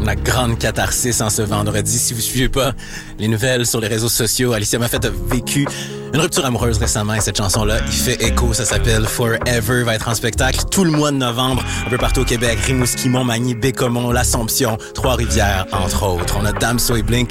la grande catharsis en ce vendredi. Si vous suivez pas les nouvelles sur les réseaux sociaux, Alicia Moffett a vécu une rupture amoureuse récemment et cette chanson-là, il fait écho. Ça s'appelle Forever, va être en spectacle tout le mois de novembre, un peu partout au Québec, Rimouski, Montmagny, Bécomo, l'Assomption, Trois-Rivières, entre autres. On a Damso et Blink